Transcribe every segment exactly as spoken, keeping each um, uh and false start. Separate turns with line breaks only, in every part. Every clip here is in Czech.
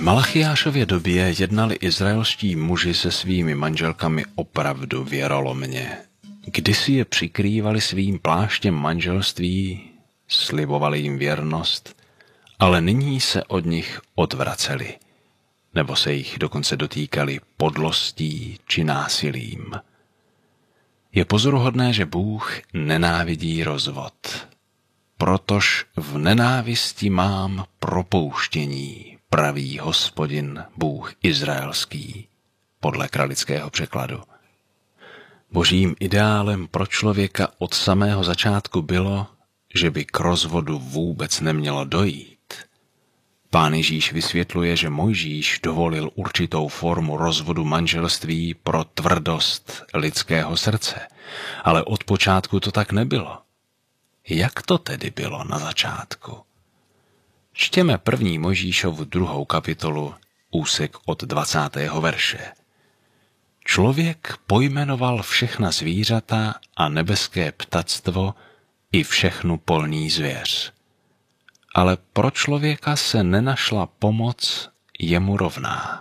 Malachiášově době jednali izraelští muži se svými manželkami opravdu věrolomně. Kdysi je přikrývali svým pláštěm manželství, slibovali jim věrnost, ale nyní se od nich odvraceli, nebo se jich dokonce dotýkali podlostí či násilím. Je pozoruhodné, že Bůh nenávidí rozvod. Protož v nenávisti mám propouštění, praví Hospodin Bůh izraelský, podle kralického překladu. Božím ideálem pro člověka od samého začátku bylo, že by k rozvodu vůbec nemělo dojít. Pán Ježíš vysvětluje, že Mojžíš dovolil určitou formu rozvodu manželství pro tvrdost lidského srdce, ale od počátku to tak nebylo. Jak to tedy bylo na začátku? Čtěme první Mojžíšovu druhou kapitolu, úsek od dvacátého verše. Člověk pojmenoval všechna zvířata a nebeské ptactvo i všechnu polní zvěř. Ale pro člověka se nenašla pomoc jemu rovná.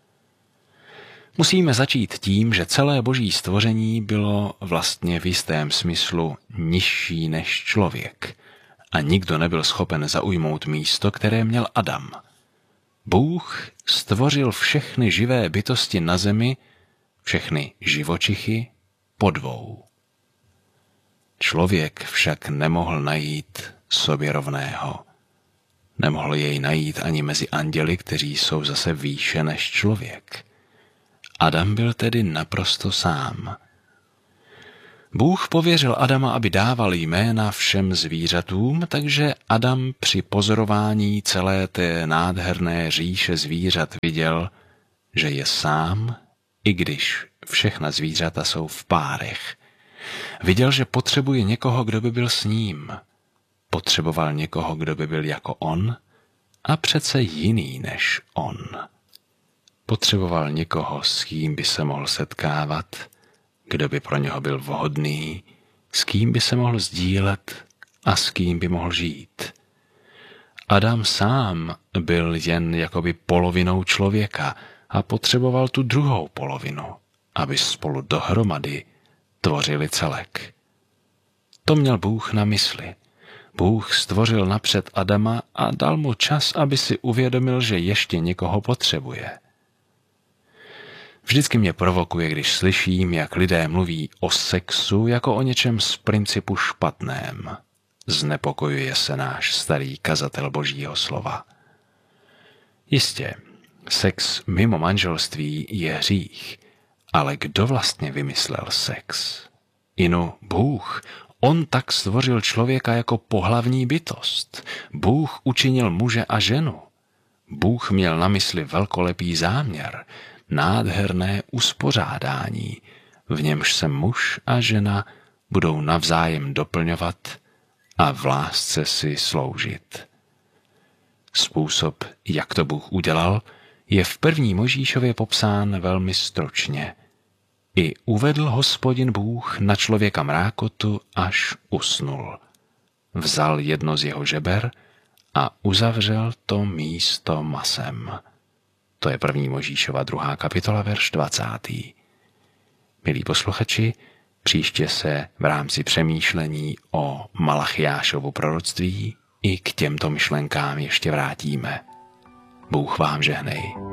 Musíme začít tím, že celé boží stvoření bylo vlastně v jistém smyslu nižší než člověk a nikdo nebyl schopen zaujmout místo, které měl Adam. Bůh stvořil všechny živé bytosti na zemi, všechny živočichy po dvou. Člověk však nemohl najít sobě rovného. Nemohl jej najít ani mezi anděli, kteří jsou zase výše než člověk. Adam byl tedy naprosto sám. Bůh pověřil Adama, aby dával jména všem zvířatům, takže Adam při pozorování celé té nádherné říše zvířat viděl, že je sám, i když všechna zvířata jsou v párech. Viděl, že potřebuje někoho, kdo by byl s ním. Potřeboval někoho, kdo by byl jako on a přece jiný než on. Potřeboval někoho, s kým by se mohl setkávat, kdo by pro něho byl vhodný, s kým by se mohl sdílet a s kým by mohl žít. Adam sám byl jen jakoby polovinou člověka a potřeboval tu druhou polovinu, aby spolu dohromady tvořili celek. To měl Bůh na mysli. Bůh stvořil napřed Adama a dal mu čas, aby si uvědomil, že ještě někoho potřebuje. Vždycky mě provokuje, když slyším, jak lidé mluví o sexu jako o něčem z principu špatném. Znepokojuje se náš starý kazatel Božího slova. Jistě, sex mimo manželství je hřích, ale kdo vlastně vymyslel sex? Inu Bůh. On tak stvořil člověka jako pohlavní bytost. Bůh učinil muže a ženu. Bůh měl na mysli velkolepý záměr, nádherné uspořádání, v němž se muž a žena budou navzájem doplňovat a v lásce si sloužit. Způsob, jak to Bůh udělal, je v první Mojžíšově popsán velmi stručně. I uvedl Hospodin Bůh na člověka mrákotu, až usnul. Vzal jedno z jeho žeber a uzavřel to místo masem. To je první Mojžíšova druhá kapitola, verš dvacátý. Milí posluchači, příště se v rámci přemýšlení o Malachiášovu proroctví i k těmto myšlenkám ještě vrátíme. Bůh vám žehnej.